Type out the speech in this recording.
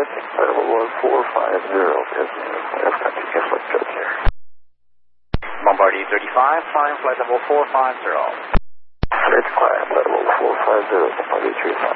with level 1450, F-country, just like good here. Bombardier 35, flying flight level 450. Let's climb level 450, Bombardier 35.